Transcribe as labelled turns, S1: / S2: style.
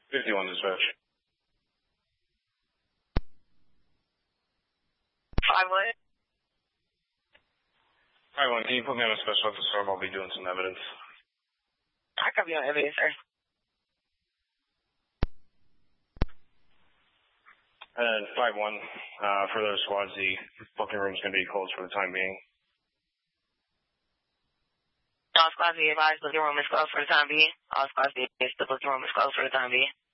S1: 51 dispatch.
S2: 5-1.
S1: 5-1, can you put me on a special at the storm? I'll be doing some evidence.
S2: I could be on evidence, sir.
S1: And 5-1, for those squads, the booking room's going to be closed for the time being.
S2: All squads be advised, booking room is closed for the time being. All squads be advised, the booking room is closed for the time being.